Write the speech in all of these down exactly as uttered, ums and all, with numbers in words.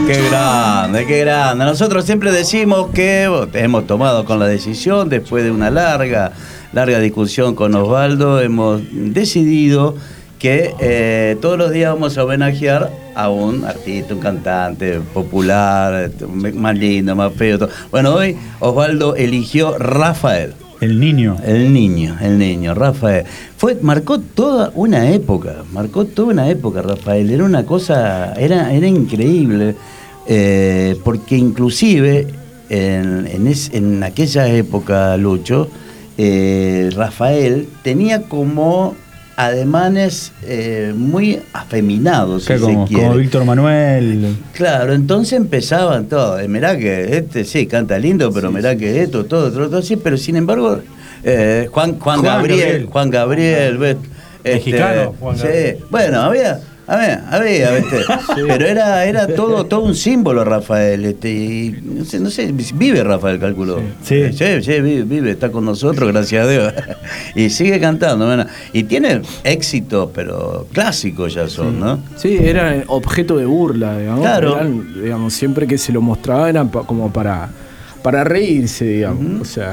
Qué grande, qué grande. Nosotros siempre decimos que hemos tomado con la decisión, después de una larga, larga discusión con Osvaldo, hemos decidido que eh, todos los días vamos a homenajear a un artista, un cantante popular, más lindo, más feo. Todo. Bueno, hoy Osvaldo eligió Rafael. El niño. El niño, el niño, Rafael. Fue, marcó toda una época, marcó toda una época, Rafael. Era una cosa, era, era increíble, eh, porque inclusive en, en, es, en aquella época, Lucho, eh, Rafael tenía como ademanes eh, muy afeminados, si como, se quiere. Como Víctor Manuel. Claro, entonces empezaban todos. Mirá que este sí canta lindo, pero sí, mirá que esto, todo, todo, todo, sí, pero sin embargo, eh, Juan, Juan, Juan Gabriel, Gabriel, Juan Gabriel, ¿ves? Mexicano, este, Juan sí. Gabriel. Bueno, había. Había, había, ¿viste? Sí. Pero era, era todo, todo un símbolo, Rafael. Este, y no sé, no sé, vive Rafael, calculo. Sí. Sí, sí, sí vive, vive, está con nosotros, gracias a Dios. Y sigue cantando, bueno. Y tiene éxitos, pero clásicos ya son, sí. ¿no? Sí, era objeto de burla, digamos. Claro. Eran, digamos, siempre que se lo mostraba eran pa, como para, para reírse, digamos. Uh-huh. O sea,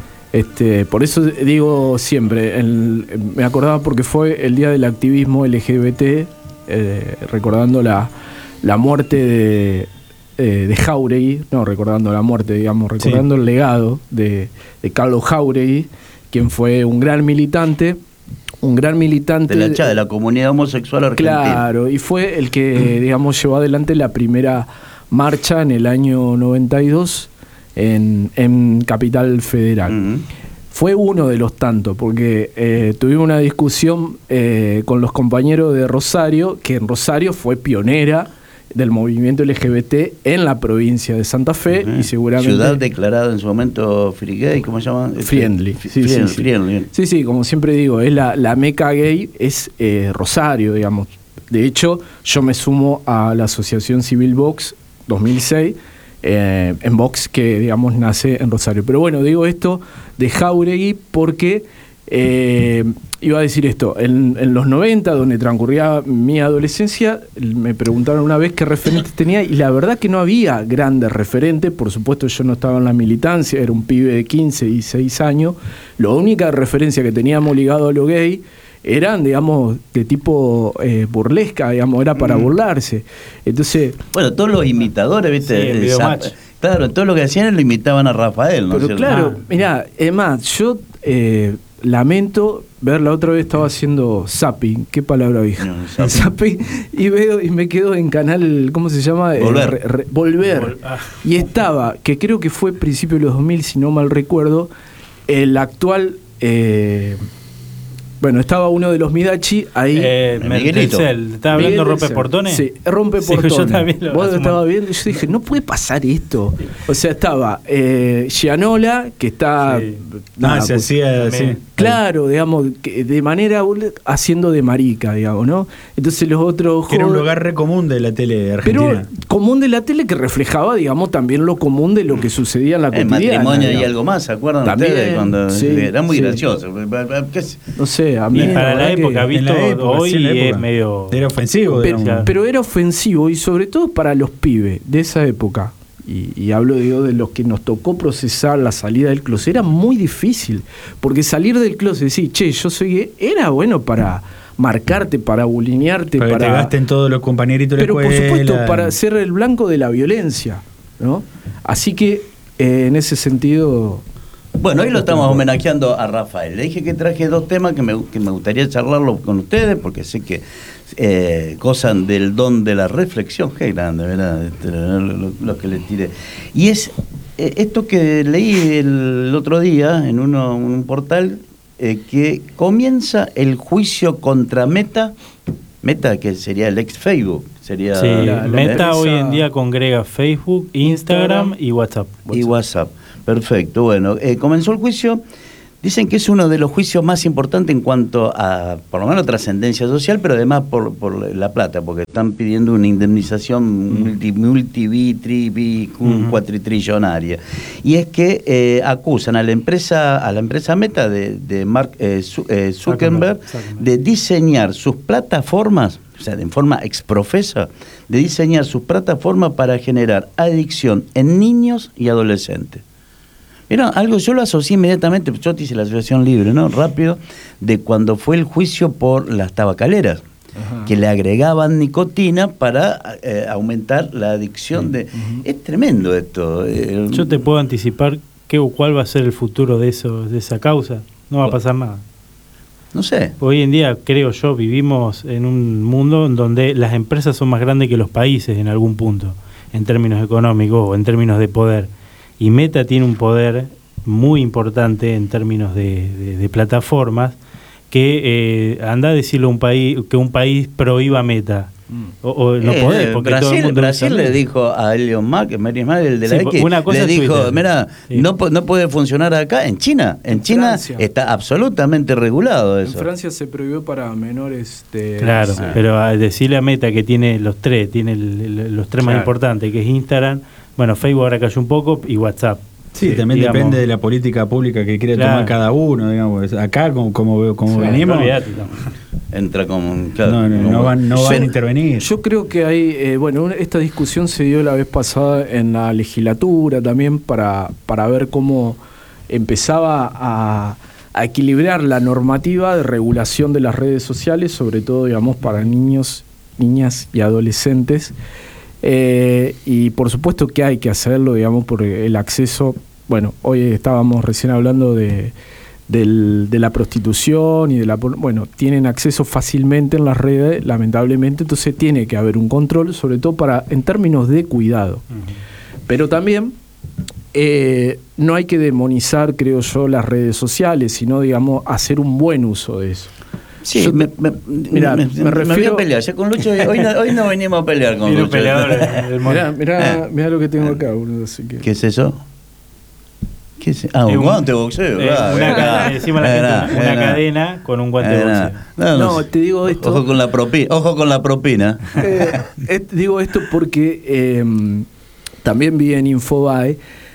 este, por eso digo siempre, el, me acordaba porque fue el día del activismo L G B T. Eh, recordando la, la muerte de, eh, de Jáuregui, no recordando la muerte, digamos, recordando sí. el legado de, de Carlos Jáuregui, quien fue un gran militante, un gran militante de la, de la comunidad homosexual argentina. Claro, y fue el que, digamos, llevó adelante la primera marcha en el año noventa y dos en, en Capital Federal. Uh-huh. Fue uno de los tantos, porque eh, tuvimos una discusión eh, con los compañeros de Rosario, que en Rosario fue pionera del movimiento L G B T en la provincia de Santa Fe. Uh-huh. Y seguramente ciudad declarada en su momento free gay, ¿cómo se llama? Friendly. Este, sí, friendly, sí, sí. friendly. sí, sí, como siempre digo, es la, la meca gay, es eh, Rosario, digamos. De hecho, yo me sumo a la Asociación Civil Vox dos mil seis, Eh, en Vox, que digamos nace en Rosario. Pero bueno, digo esto de Jáuregui porque eh, iba a decir esto, en, en los noventa, donde transcurría mi adolescencia, me preguntaron una vez qué referentes tenía, y la verdad que no había grandes referentes. Por supuesto, yo no estaba en la militancia, era un pibe de quince y seis años. La única referencia que teníamos ligado a lo gay eran, digamos, de tipo eh, burlesca, digamos, era para burlarse. Entonces, bueno, todos los imitadores, ¿viste? Sí, el videomatch. Claro, todo lo que hacían lo imitaban a Rafael, ¿no? Pero claro, ah. mirá, es más, yo eh, lamento ver, la otra vez estaba haciendo zapping, ¿qué palabra vieja? No, zapping. zapping, y veo y me quedo en canal, ¿cómo se llama? Volver. Eh, re, re, volver. Vol- ah. Y estaba, que creo que fue principio de los dos mil, si no mal recuerdo, el actual... Eh, Bueno, estaba uno de los Midachi ahí. Eh, Miguelito. ¿Estaba hablando de Rompe Portones? Sí, Rompe sí, Portones. Yo también lo Vos lo estabas viendo y yo dije, no puede pasar esto. O sea, estaba eh, Gianola, que está... Sí. Nada, no, se pues, hacía así. Claro, digamos, que de manera haciendo de marica, digamos, ¿no? Entonces los otros... Que era un lugar re común de la tele argentina. Pero común de la tele que reflejaba, digamos, también lo común de lo que sucedía en la cotidiana. El matrimonio digamos. Y algo más, ¿se acuerdan también, ustedes? Cuando sí, era muy sí. gracioso. No sé, a mí... Y para la época, que, visto la época, hoy, sí, la es medio... Era ofensivo. Pero, pero era ofensivo, y sobre todo para los pibes de esa época. Y, y hablo digo, de los que nos tocó procesar la salida del closet. Era muy difícil, porque salir del closet y decir, che, yo soy gay, era bueno para marcarte, para bulinearte, para, para que te gasten todos los compañeritos de la escuela. Pero por supuesto, para ser el blanco de la violencia, ¿no? Así que, eh, en ese sentido... Bueno, hoy lo estamos homenajeando a Rafael. Le dije que traje dos temas que me, que me gustaría charlarlo con ustedes, porque sé que eh, gozan del don de la reflexión. Qué grande, ¿verdad? Este, lo, lo que les tiré. Y es eh, esto que leí el otro día en uno, un portal, eh, que comienza el juicio contra Meta. Meta, que sería el ex Facebook. Sería sí, la, la Meta empresa... hoy en día congrega Facebook, Instagram, Instagram y WhatsApp. WhatsApp. Y WhatsApp. Perfecto, bueno, eh, comenzó el juicio. Dicen que es uno de los juicios más importantes en cuanto a, por lo menos, trascendencia social, pero además por, por la plata, porque están pidiendo una indemnización mm. multi, multi, bi, tri, bi, mm. cuatritrillonaria. Y es que eh, acusan a la empresa, a la empresa Meta de, de Mark eh, Zuckerberg, Zuckerberg de diseñar sus plataformas, o sea, en forma exprofesa, de diseñar sus plataformas para generar adicción en niños y adolescentes. Era algo, yo lo asocié inmediatamente, yo te hice la asociación libre, ¿no? Rápido, de cuando fue el juicio por las tabacaleras, ajá, que le agregaban nicotina para eh, aumentar la adicción de... Uh-huh. Es tremendo esto. Eh, yo te puedo anticipar qué o cuál va a ser el futuro de eso, de esa causa. No va a pasar nada. No sé. Hoy en día, creo yo, vivimos en un mundo en donde las empresas son más grandes que los países en algún punto, en términos económicos o en términos de poder. Y Meta tiene un poder muy importante en términos de, de, de plataformas, que eh, anda a decirle a un país que un país prohíba Meta. O, o no eh, podés, porque Brasil, todo el mundo Brasil le dijo a Elon Musk, Mary Musk, el de la sí, X, una cosa le dijo, Twitter. mira, sí. no, no puede funcionar acá. En China, en, en China Francia. Está absolutamente regulado eso. En Francia se prohibió para menores de... Claro, sí. pero a decirle a Meta que tiene los tres, tiene el, el, los tres claro. más importantes, que es Instagram, bueno, Facebook ahora cayó un poco, y WhatsApp. Sí, sí, también digamos, depende de la política pública que quiere claro. tomar cada uno, digamos. Acá, como, como, como sí, venimos... Entra como... Claro, no, no, como, no van, no yo, van a intervenir. Yo creo que hay... Eh, bueno, esta discusión se dio la vez pasada en la legislatura también para, para ver cómo empezaba a, a equilibrar la normativa de regulación de las redes sociales, sobre todo, digamos, para niños, niñas y adolescentes. Eh, y por supuesto que hay que hacerlo, digamos, por el acceso. Bueno, hoy estábamos recién hablando de, del, de la prostitución y de la... Bueno, tienen acceso fácilmente en las redes, lamentablemente, entonces tiene que haber un control, sobre todo para en términos de cuidado. Uh-huh. Pero también eh, no hay que demonizar, creo yo, las redes sociales, sino, digamos, hacer un buen uso de eso. Sí, Yo, me, me, mirá, me, me, me refiero... voy a pelear. Ya con Lucho, hoy no, hoy no venimos a pelear con Lucho. Mirá, mirá, mirá lo que tengo acá, boludo. Así que... ¿Qué es eso? ¿Qué es? Ah, un, un guante de boxeo. Eh, ah, una, ca- encima la gente, una, una cadena con un guante de boxeo. No, no, no, te digo esto. Ojo con la propina. Ojo con la propina. Eh, eh, digo esto porque eh, también vi en Infobae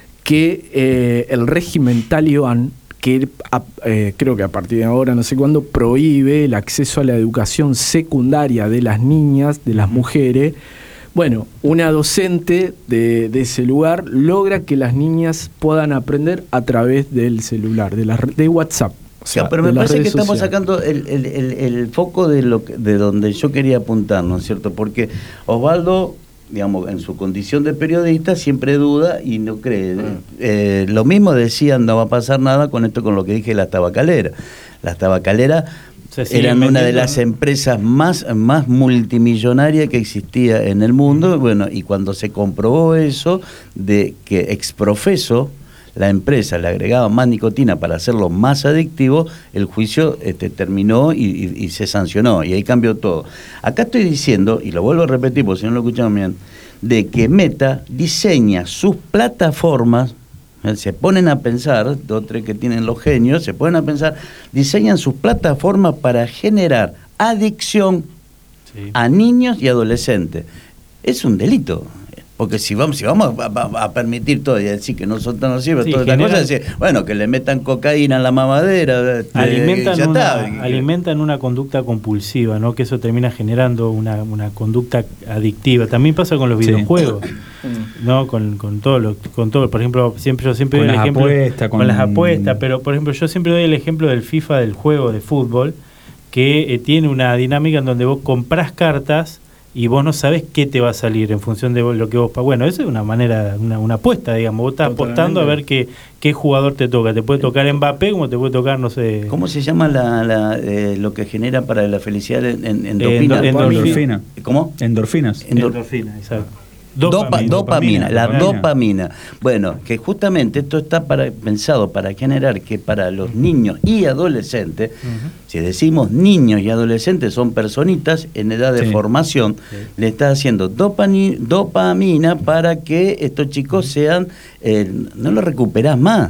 que eh, el régimen talibán, que eh, creo que a partir de ahora, no sé cuándo, prohíbe el acceso a la educación secundaria de las niñas, de las mujeres. Bueno, una docente de, de ese lugar logra que las niñas puedan aprender a través del celular, de, la, de WhatsApp. O sea, ya, pero me parece que estamos sociales. sacando el, el, el, el foco de, lo que, de donde yo quería apuntar, ¿no es cierto? Porque Osvaldo, digamos, en su condición de periodista, siempre duda y no cree. Mm. Eh, lo mismo decían, no va a pasar nada con esto, con lo que dije, las tabacaleras. Las tabacaleras eran una de las empresas más, más multimillonarias que existía en el mundo. Bueno, y cuando se comprobó eso, de que exprofeso la empresa le agregaba más nicotina para hacerlo más adictivo, el juicio este, terminó y, y, y se sancionó, y ahí cambió todo. Acá estoy diciendo, y lo vuelvo a repetir porque si no lo escucharon bien, de que Meta diseña sus plataformas, se ponen a pensar, dos tres que tienen los genios, se ponen a pensar, diseñan sus plataformas para generar adicción sí. a niños y adolescentes. Es un delito. Porque si vamos, si vamos a, a, a permitir todo y decir que no son tan nocivas, sí, todas estas cosas, decir, bueno, que le metan cocaína en la mamadera, este, alimentan, ya una, está. alimentan una conducta compulsiva, ¿no? Que eso termina generando una, una conducta adictiva. También pasa con los videojuegos, sí. ¿no? Con, con todo lo, con todo, por ejemplo, siempre yo siempre con doy el ejemplo apuesta, con, con las apuestas, pero por ejemplo, yo siempre doy el ejemplo del FIFA, del juego de fútbol, que eh, tiene una dinámica en donde vos comprás cartas y vos no sabés qué te va a salir en función de lo que vos... Bueno, eso es una manera, una, una apuesta, digamos. Vos estás Totalmente. apostando a ver qué, qué jugador te toca. Te puede tocar Mbappé como te puede tocar, no sé... ¿Cómo se llama la, la, eh, lo que genera para la felicidad en, en, endorfina? Eh, endorfina. ¿Cómo? Endorfinas. Endor- Endorfina, exacto. Dopamina, dopamina, dopamina, la dopamina. dopamina. Bueno, que justamente esto está para, pensado para generar que para los niños y adolescentes, uh-huh. si decimos niños y adolescentes son personitas en edad de sí. formación, sí. le está haciendo dopani, dopamina para que estos chicos sean, eh, no lo recuperás más.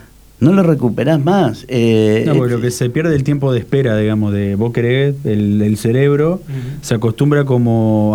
No lo recuperás más. Eh, no, porque lo que se pierde el tiempo de espera, digamos, de vos querés, el, el cerebro uh-huh. se acostumbra como